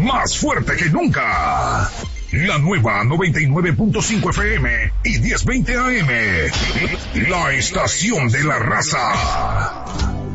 más fuerte que nunca. La nueva 99.5 FM y 1020 AM. La estación de la raza.